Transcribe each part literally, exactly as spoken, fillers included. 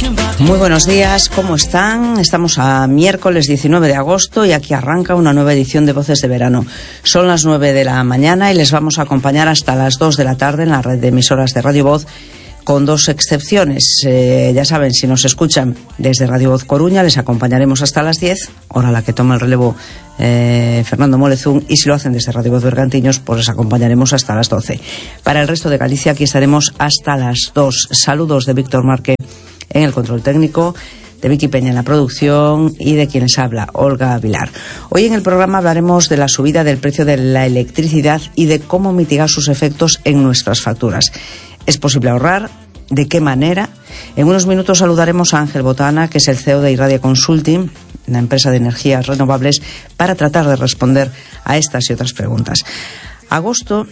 Muy buenos días, ¿cómo están? Estamos a miércoles diecinueve de agosto y aquí arranca una nueva edición de Voces de Verano. Son las nueve de la mañana y les vamos a acompañar hasta las dos de la tarde en la red de emisoras de Radio Voz, con dos excepciones. Eh, ya saben, si nos escuchan desde Radio Voz Coruña, les acompañaremos hasta las diez, hora a la que toma el relevo eh, Fernando Molezún, y si lo hacen desde Radio Voz Bergantiños, pues les acompañaremos hasta las doce. Para el resto de Galicia, aquí estaremos hasta las dos. Saludos de Víctor Marque en el control técnico, de Vicky Peña en la producción y de quienes habla, Olga Vilar. Hoy en el programa hablaremos de la subida del precio de la electricidad y de cómo mitigar sus efectos en nuestras facturas. ¿Es posible ahorrar? ¿De qué manera? En unos minutos saludaremos a Ángel Botana, que es el C E O de Irradia Consulting, una empresa de energías renovables, para tratar de responder a estas y otras preguntas. Agosto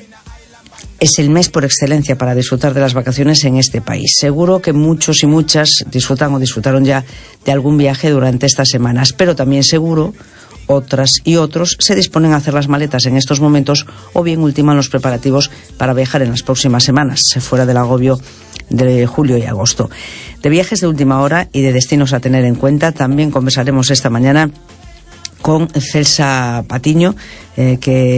es el mes por excelencia para disfrutar de las vacaciones en este país. Seguro que muchos y muchas disfrutan o disfrutaron ya de algún viaje durante estas semanas, pero también seguro otras y otros se disponen a hacer las maletas en estos momentos o bien ultiman los preparativos para viajar en las próximas semanas, fuera del agobio de julio y agosto. De viajes de última hora y de destinos a tener en cuenta también conversaremos esta mañana con Celsa Patiño, eh,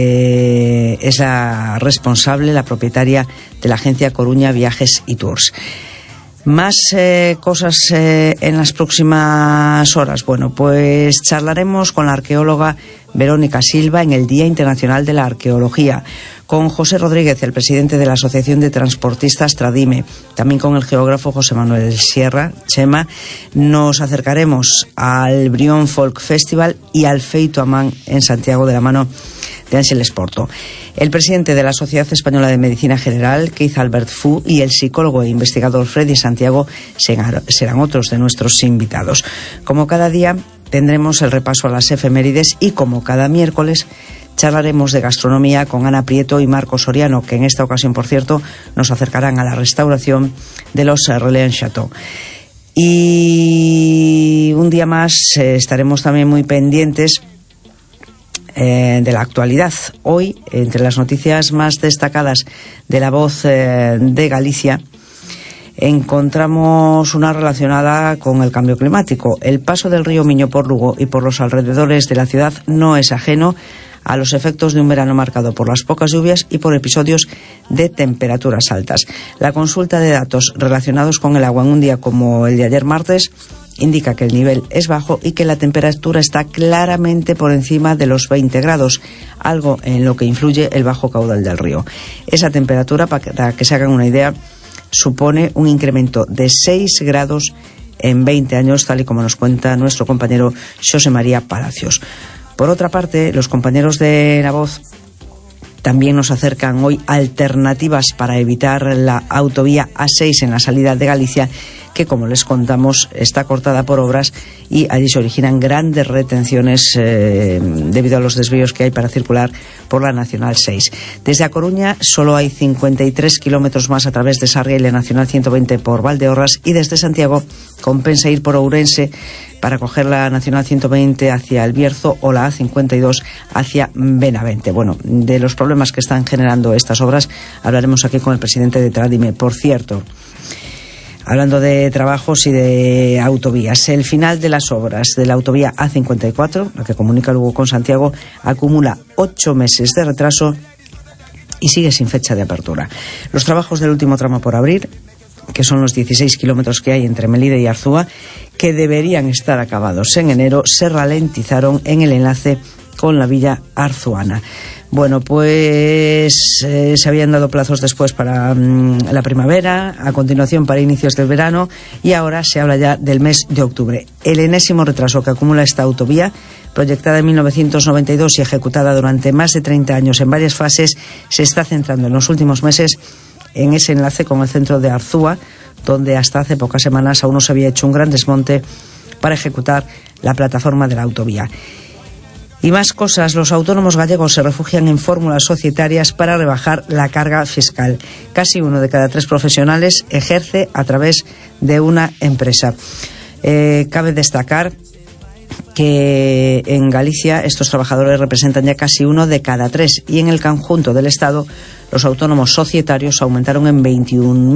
que es la responsable, la propietaria de la agencia Coruña Viajes y Tours. Más eh, cosas eh, en las próximas horas. Bueno, pues charlaremos con la arqueóloga Verónica Silva en el Día Internacional de la Arqueología, con José Rodríguez, el presidente de la Asociación de Transportistas Tradime, también con el geógrafo José Manuel Sierra, Chema. Nos acercaremos al Brión Folk Festival y al Feito Amán en Santiago de la mano de Ángel Esporto. El presidente de la Sociedad Española de Medicina General, Keith Albert Fu, y el psicólogo e investigador Freddy Santiago serán otros de nuestros invitados. Como cada día, tendremos el repaso a las efemérides y, como cada miércoles, charlaremos de gastronomía con Ana Prieto y Marco Soriano, que en esta ocasión, por cierto, nos acercarán a la restauración de los Relais Chateau. Y un día más eh, estaremos también muy pendientes Eh, de la actualidad. Hoy, entre las noticias más destacadas de La Voz eh, de Galicia, encontramos una relacionada con el cambio climático. El paso del río Miño por Lugo y por los alrededores de la ciudad no es ajeno a los efectos de un verano marcado por las pocas lluvias y por episodios de temperaturas altas. La consulta de datos relacionados con el agua en un día como el de ayer martes indica que el nivel es bajo y que la temperatura está claramente por encima de los veinte grados, algo en lo que influye el bajo caudal del río. Esa temperatura, para que se hagan una idea, supone un incremento de seis grados en veinte años, tal y como nos cuenta nuestro compañero Xosé María Palacios. Por otra parte, los compañeros de La Voz también nos acercan hoy alternativas para evitar la autovía A seis en la salida de Galicia, que, como les contamos, está cortada por obras y allí se originan grandes retenciones eh, debido a los desvíos que hay para circular por la Nacional seis. Desde A Coruña solo hay cincuenta y tres kilómetros más a través de Sarria y la Nacional ciento veinte por Valdeorras, y desde Santiago compensa ir por Ourense para coger la Nacional ciento veinte hacia El Bierzo o la A cincuenta y dos hacia Benavente. Bueno, de los problemas que están generando estas obras hablaremos aquí con el presidente de Tradime. Por cierto, hablando de trabajos y de autovías, el final de las obras de la autovía A cincuenta y cuatro, la que comunica Lugo con Santiago, acumula ocho meses de retraso y sigue sin fecha de apertura. Los trabajos del último tramo por abrir, que son los dieciséis kilómetros que hay entre Melide y Arzúa, que deberían estar acabados en enero, se ralentizaron en el enlace con la villa arzuana. Bueno, pues eh, se habían dado plazos después para mmm, la primavera, a continuación para inicios del verano, y ahora se habla ya del mes de octubre. El enésimo retraso que acumula esta autovía, proyectada en mil novecientos noventa y dos y ejecutada durante más de treinta años en varias fases, se está centrando en los últimos meses en ese enlace con el centro de Arzúa, donde hasta hace pocas semanas aún no se había hecho un gran desmonte para ejecutar la plataforma de la autovía. Y más cosas, los autónomos gallegos se refugian en fórmulas societarias para rebajar la carga fiscal. Casi uno de cada tres profesionales ejerce a través de una empresa. Eh, cabe destacar que en Galicia estos trabajadores representan ya casi uno de cada tres, y en el conjunto del Estado los autónomos societarios aumentaron en veintiún mil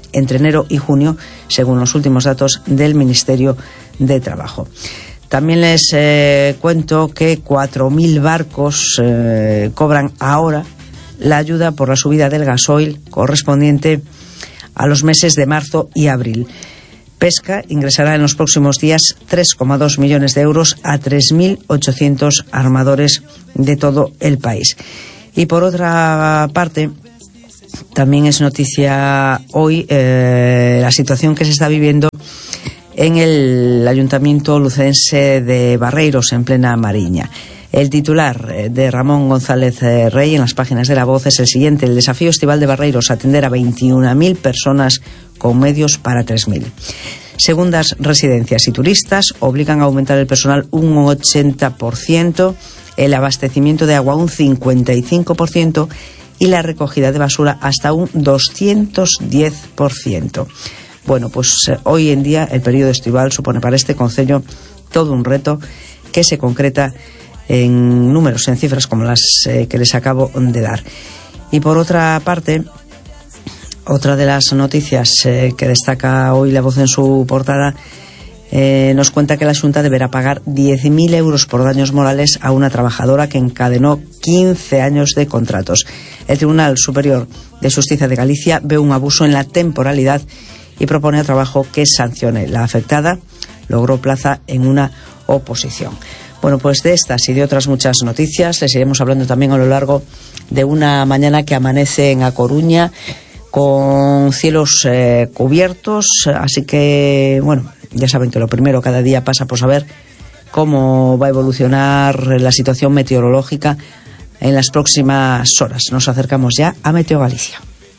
entre enero y junio, según los últimos datos del Ministerio de Trabajo. También les eh, cuento que cuatro mil barcos eh, cobran ahora la ayuda por la subida del gasoil correspondiente a los meses de marzo y abril. Pesca ingresará en los próximos días tres coma dos millones de euros a tres mil ochocientos armadores de todo el país. Y por otra parte, también es noticia hoy eh, la situación que se está viviendo en el Ayuntamiento lucense de Barreiros, en plena Mariña. El titular de Ramón González Rey en las páginas de La Voz es el siguiente: el desafío estival de Barreiros, atender a veintiuna mil personas con medios para tres mil. Segundas residencias y turistas obligan a aumentar el personal un ochenta por ciento, el abastecimiento de agua un cincuenta y cinco por ciento y la recogida de basura hasta un doscientos diez por ciento. Bueno, pues eh, hoy en día el periodo estival supone para este concello todo un reto que se concreta en números, en cifras como las eh, que les acabo de dar. Y por otra parte, otra de las noticias eh, que destaca hoy La Voz en su portada eh, nos cuenta que la Xunta deberá pagar diez mil euros por daños morales a una trabajadora que encadenó quince años de contratos. El Tribunal Superior de Justicia de Galicia ve un abuso en la temporalidad y propone a trabajo que sancione. La afectada logró plaza en una oposición. Bueno, pues de estas y de otras muchas noticias les iremos hablando también a lo largo de una mañana que amanece en A Coruña con cielos eh, cubiertos, así que, bueno, ya saben que lo primero cada día pasa por saber cómo va a evolucionar la situación meteorológica en las próximas horas. Nos acercamos ya a Meteo Galicia.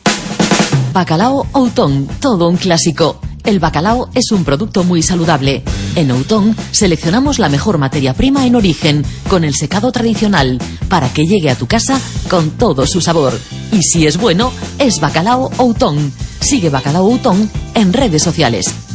Bacalao Outón, todo un clásico. El bacalao es un producto muy saludable. En Outón seleccionamos la mejor materia prima en origen, con el secado tradicional, para que llegue a tu casa con todo su sabor. Y si es bueno, es Bacalao Outón. Sigue Bacalao Outón en redes sociales.